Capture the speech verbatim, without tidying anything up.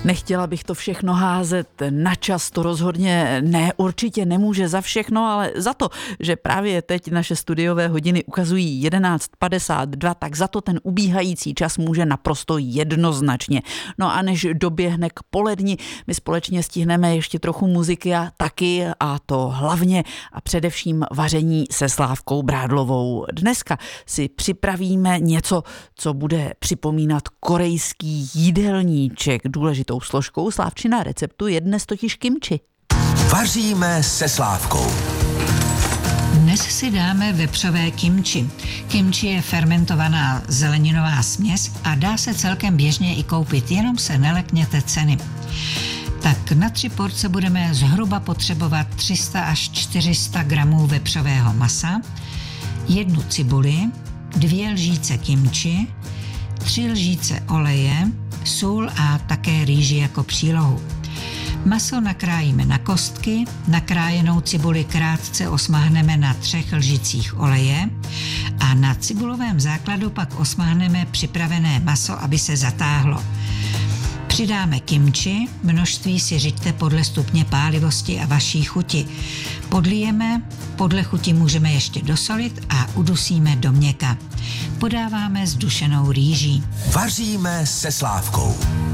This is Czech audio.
Nechtěla bych to všechno házet na čas, to rozhodně ne, určitě nemůže za všechno, ale za to, že právě teď naše studiové hodiny ukazují jedenáct padesát dva, tak za to ten ubíhající čas může naprosto jednoznačně. No a než doběhne k poledni, my společně stihneme ještě trochu muziky a taky, a to hlavně a především vaření se Slávkou Brádlovou. Dneska si připravíme něco, co bude připomínat korejský jídelníček. Důležitou složkou Slávčina receptu je dnes totiž kimči. Vaříme se Slávkou. Dnes si dáme vepřové kimči. Kimči je fermentovaná zeleninová směs a dá se celkem běžně i koupit, jenom se nelekněte ceny. Tak na tři porce budeme zhruba potřebovat tři sta až čtyři sta gramů vepřového masa, jednu cibuli, dvě lžíce kimči, tři lžíce oleje, sůl a také rýži jako přílohu. Maso nakrájíme na kostky, nakrájenou cibuli krátce osmahneme na třech lžicích oleje a na cibulovém základu pak osmahneme připravené maso, aby se zatáhlo. Přidáme kimči, množství si řiďte podle stupně pálivosti a vaší chuti. Podlijeme, podle chuti můžeme ještě dosolit a udusíme do měka. Podáváme s dušenou rýží. Vaříme se Slávkou.